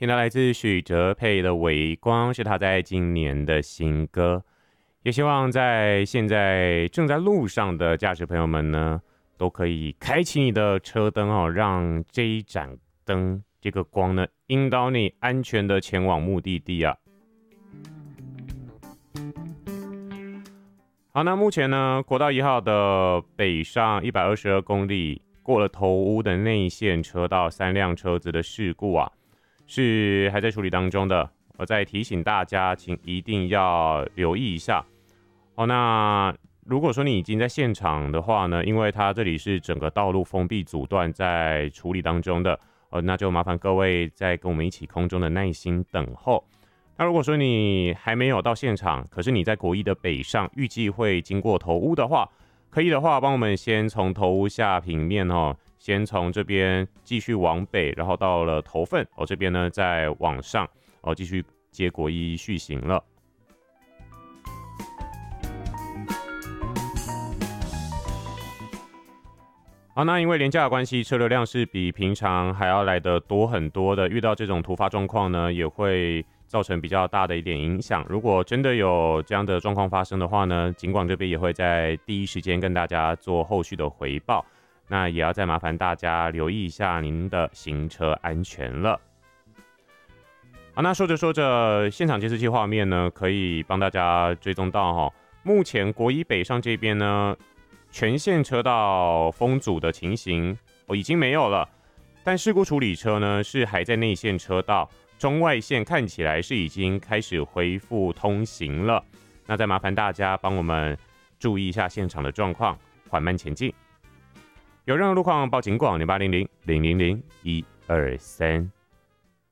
听到来自许哲佩的《微光》，是他在今年的新歌。也希望在现在正在路上的驾驶朋友们呢，都可以开启你的车灯哦，让这一盏灯、这个光呢，引导你安全的前往目的地啊。好，那目前呢，国道1号的北上122公里，过了头屋的内线车道3辆车子的事故啊，是还在处理当中的。我再提醒大家，请一定要留意一下。哦，那如果说你已经在现场的话呢，因为它这里是整个道路封闭阻断在处理当中的，那就麻烦各位再跟我们一起空中的耐心等候。那如果说你还没有到现场，可是你在国一的北上，预计会经过头屋的话，可以的话，帮我们先从头屋下平面先从这边继续往北，然后到了头份这边呢再往上继续接国一续行了。好，那因为连假的关系，车流量是比平常还要来得多很多的，遇到这种突发状况呢，也会造成比较大的一点影响。如果真的有这样的状况发生的话呢，警广这边也会在第一时间跟大家做后续的回报。那也要再麻烦大家留意一下您的行车安全了。好，那说着说着，现场监视器画面呢，可以帮大家追踪到目前国一北上这边呢，全线车道封阻的情形已经没有了，但事故处理车呢是还在内线车道，中外线看起来是已经开始恢复通行了。那再麻烦大家帮我们注意一下现场的状况，缓慢前进。有任何路况报警广0800-000-123。